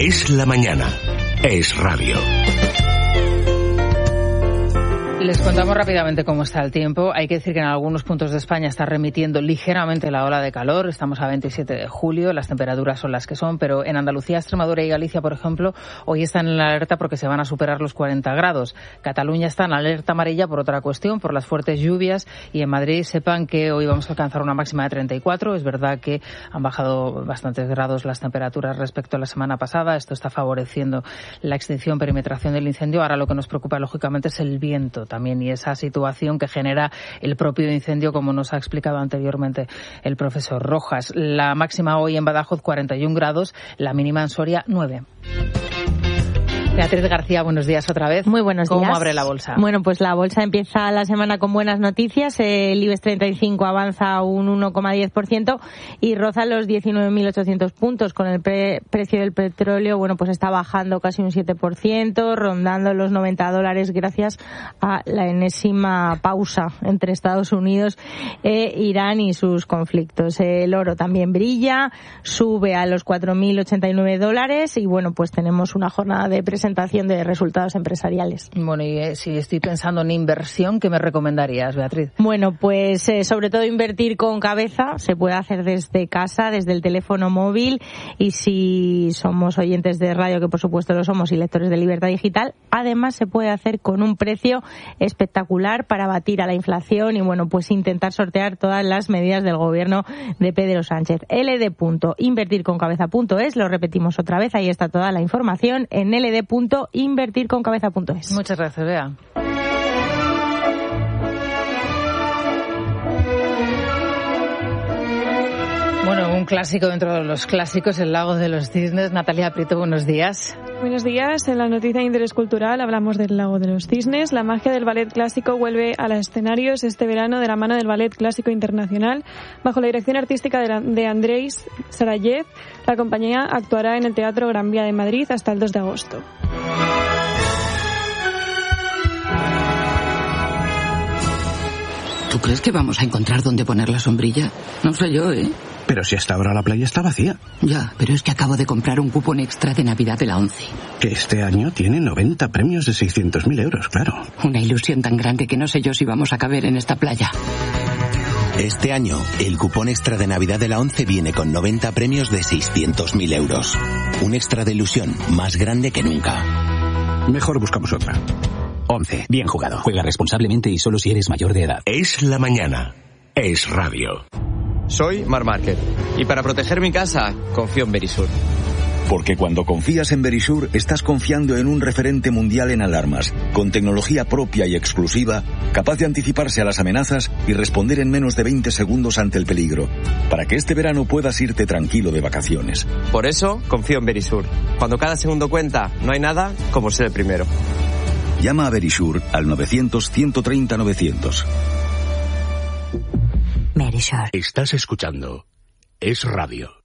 Es la mañana. Es radio. Les contamos rápidamente cómo está el tiempo. Hay que decir que en algunos puntos de España está remitiendo ligeramente la ola de calor. Estamos a 27 de julio, las temperaturas son las que son, pero en Andalucía, Extremadura y Galicia, por ejemplo, hoy están en la alerta porque se van a superar los 40 grados. Cataluña está en alerta amarilla por otra cuestión, por las fuertes lluvias, y en Madrid sepan que hoy vamos a alcanzar una máxima de 34. Es verdad que han bajado bastantes grados las temperaturas respecto a la semana pasada. Esto está favoreciendo la extinción, perimetración del incendio. Ahora lo que nos preocupa, lógicamente, es el viento también y esa situación que genera el propio incendio, como nos ha explicado anteriormente el profesor Rojas. La máxima hoy en Badajoz 41 grados, la mínima en Soria 9. Beatriz García, buenos días otra vez. Muy buenos días. ¿Cómo abre la bolsa? Bueno, pues la bolsa empieza la semana con buenas noticias. El IBEX 35 avanza un 1,10% y roza los 19.800 puntos. Con el precio del petróleo, bueno, pues está bajando casi un 7%, rondando los $90 gracias a la enésima pausa entre Estados Unidos e Irán y sus conflictos. El oro también brilla, sube a los $4.089 y bueno, pues tenemos una jornada de presentación de resultados empresariales. Bueno, y si estoy pensando en inversión, ¿qué me recomendarías, Beatriz? Bueno, pues sobre todo invertir con cabeza. Se puede hacer desde casa, desde el teléfono móvil, y si somos oyentes de radio, que por supuesto lo somos, y lectores de Libertad Digital, además se puede hacer con un precio espectacular para batir a la inflación y bueno, pues intentar sortear todas las medidas del gobierno de Pedro Sánchez. ld.invertirconcabeza.es, lo repetimos otra vez, ahí está toda la información en ld.invertirconcabeza.es. Muchas gracias, Bea. Bueno, un clásico dentro de los clásicos, El lago de los cisnes. Natalia Prieto, buenos días. Buenos días. En la noticia de interés cultural hablamos del lago de los cisnes. La magia del ballet clásico vuelve a los escenarios este verano de la mano del Ballet Clásico Internacional. Bajo la dirección artística de Andrei Sarayev, la compañía actuará en el Teatro Gran Vía de Madrid hasta el 2 de agosto. ¿Tú crees que vamos a encontrar dónde poner la sombrilla? No sé yo, ¿eh? Pero si hasta ahora la playa está vacía. Ya, pero es que acabo de comprar un cupón extra de Navidad de la ONCE. Que este año tiene 90 premios de 600.000 euros, claro. Una ilusión tan grande que no sé yo si vamos a caber en esta playa. Este año, el cupón extra de Navidad de la ONCE viene con 90 premios de 600.000 euros. Un extra de ilusión más grande que nunca. Mejor buscamos otra. ONCE, bien jugado. Juega responsablemente y solo si eres mayor de edad. Es la mañana. Es radio. Soy Marc Márquez y para proteger mi casa confío en Verisur. Porque cuando confías en Verisur estás confiando en un referente mundial en alarmas, con tecnología propia y exclusiva, capaz de anticiparse a las amenazas y responder en menos de 20 segundos ante el peligro, para que este verano puedas irte tranquilo de vacaciones. Por eso confío en Verisur. Cuando cada segundo cuenta, no hay nada como ser el primero. Llama a Verisur al 900-130-900. Estás escuchando Es Radio.